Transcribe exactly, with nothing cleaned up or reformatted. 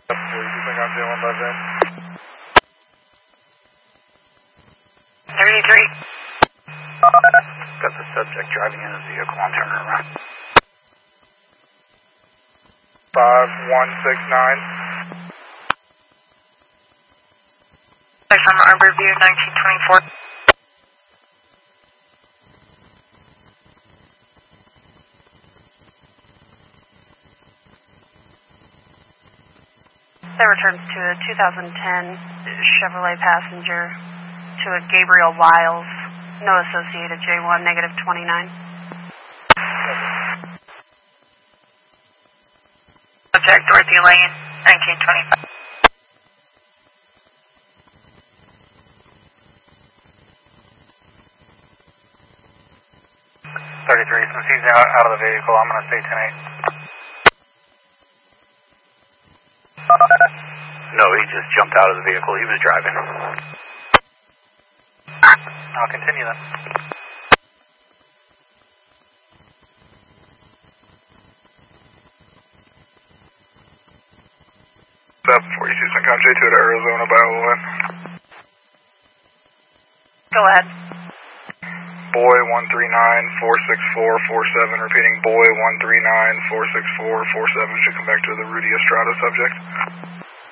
thirty-three. Got the subject driving in the vehicle. I'm turning around. five one six nine. From Arborview, nineteen twenty-four. That returns to a two thousand ten Chevrolet Passenger to a Gabriel Wiles, no associated J one, negative twenty-nine. Subject Dorothy Lane, nineteen twenty-five. thirty-three, since he's out, out of the vehicle, I'm going to say ten eight. No, he just jumped out of the vehicle. He was driving. I'll continue then. seven forty-two, J two to Arizona by one. Go ahead. Boy one three nine four six four four seven, repeating boy one three nine four six four four seven, should come back to the Rudy Estrada subject.